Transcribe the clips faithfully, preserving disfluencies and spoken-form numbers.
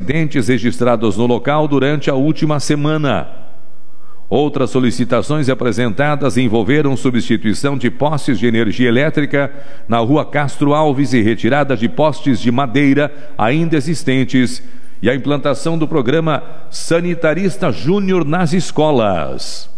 acidentes registrados no local durante a última semana. Outras solicitações apresentadas envolveram substituição de postes de energia elétrica na rua Castro Alves e retirada de postes de madeira ainda existentes e a implantação do programa Sanitarista Júnior nas escolas.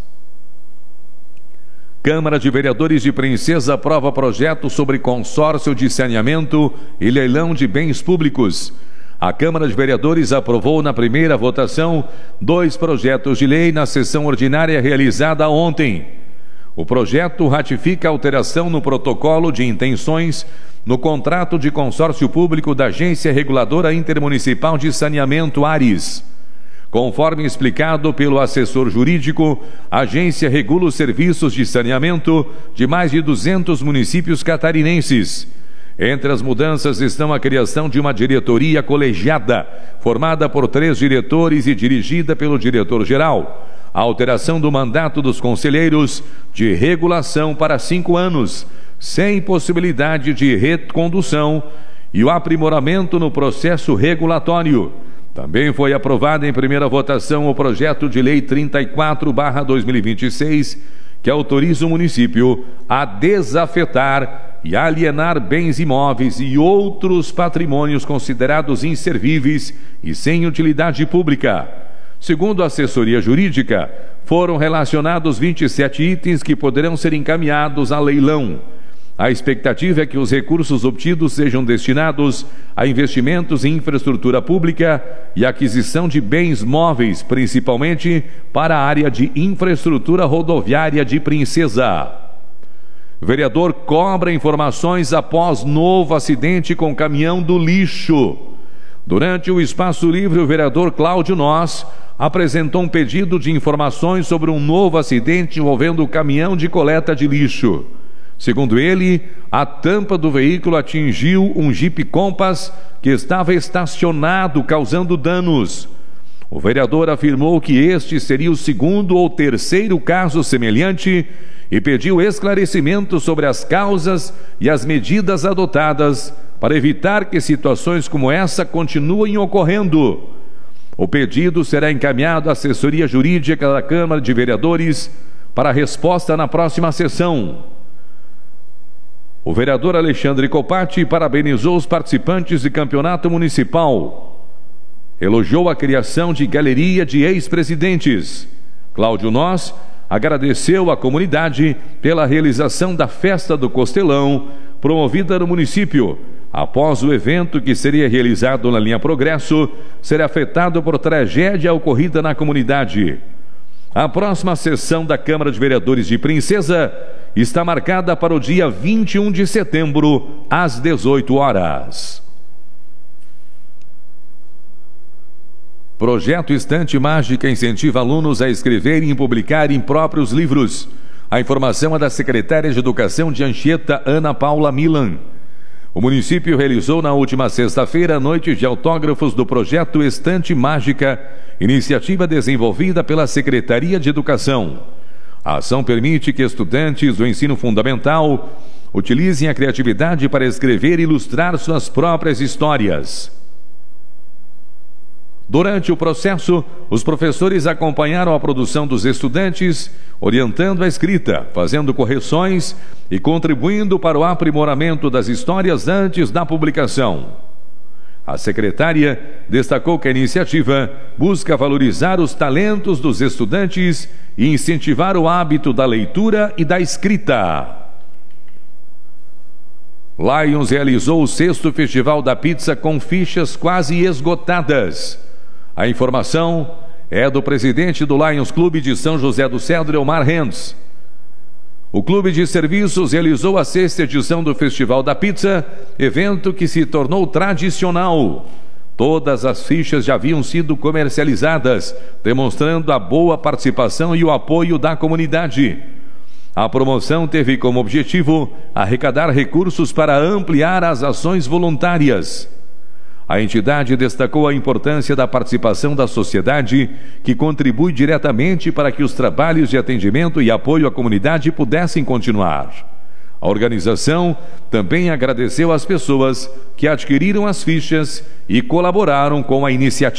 Câmara de Vereadores de Princesa aprova projeto sobre consórcio de saneamento e leilão de bens públicos. A Câmara de Vereadores aprovou na primeira votação dois projetos de lei na sessão ordinária realizada ontem. O projeto ratifica a alteração no protocolo de intenções no contrato de consórcio público da Agência Reguladora Intermunicipal de Saneamento ARES. Conforme explicado pelo assessor jurídico, a agência regula os serviços de saneamento de mais de duzentos municípios catarinenses. Entre as mudanças estão a criação de uma diretoria colegiada, formada por três diretores e dirigida pelo diretor-geral, a alteração do mandato dos conselheiros de regulação para cinco anos, sem possibilidade de recondução, e o aprimoramento no processo regulatório. Também foi aprovado em primeira votação o projeto de lei trinta e quatro barra dois mil e vinte e seis, que autoriza o município a desafetar e alienar bens imóveis e outros patrimônios considerados inservíveis e sem utilidade pública. Segundo a assessoria jurídica, foram relacionados vinte e sete itens que poderão ser encaminhados a leilão. A expectativa é que os recursos obtidos sejam destinados a investimentos em infraestrutura pública e aquisição de bens móveis, principalmente para a área de infraestrutura rodoviária de Princesa. Vereador cobra informações após novo acidente com caminhão do lixo. Durante o espaço livre, o vereador Cláudio Nós apresentou um pedido de informações sobre um novo acidente envolvendo o caminhão de coleta de lixo. Segundo ele, a tampa do veículo atingiu um Jeep Compass que estava estacionado, causando danos. O vereador afirmou que este seria o segundo ou terceiro caso semelhante e pediu esclarecimento sobre as causas e as medidas adotadas para evitar que situações como essa continuem ocorrendo. O pedido será encaminhado à assessoria jurídica da Câmara de Vereadores para resposta na próxima sessão. O vereador Alexandre Copati parabenizou os participantes do campeonato municipal. Elogiou a criação de galeria de ex-presidentes. Cláudio Nós agradeceu à comunidade pela realização da Festa do Costelão, promovida no município, após o evento que seria realizado na linha Progresso ser afetado por tragédia ocorrida na comunidade. A próxima sessão da Câmara de Vereadores de Princesa está marcada para o dia vinte e um de setembro, às dezoito horas. Projeto Estante Mágica incentiva alunos a escreverem e publicarem próprios livros. A informação é da secretária de Educação de Anchieta, Ana Paula Milan. O município realizou na última sexta-feira a noite de autógrafos do Projeto Estante Mágica, iniciativa desenvolvida pela Secretaria de Educação. A ação permite que estudantes do ensino fundamental utilizem a criatividade para escrever e ilustrar suas próprias histórias. Durante o processo, os professores acompanharam a produção dos estudantes, orientando a escrita, fazendo correções e contribuindo para o aprimoramento das histórias antes da publicação. A secretária destacou que a iniciativa busca valorizar os talentos dos estudantes e incentivar o hábito da leitura e da escrita. Lions realizou o sexto Festival da Pizza com fichas quase esgotadas. A informação é do presidente do Lions Clube de São José do Cedro, Elmar Renz. O Clube de Serviços realizou a sexta edição do Festival da Pizza, evento que se tornou tradicional. Todas as fichas já haviam sido comercializadas, demonstrando a boa participação e o apoio da comunidade. A promoção teve como objetivo arrecadar recursos para ampliar as ações voluntárias. A entidade destacou a importância da participação da sociedade, que contribui diretamente para que os trabalhos de atendimento e apoio à comunidade pudessem continuar. A organização também agradeceu às pessoas que adquiriram as fichas e colaboraram com a iniciativa.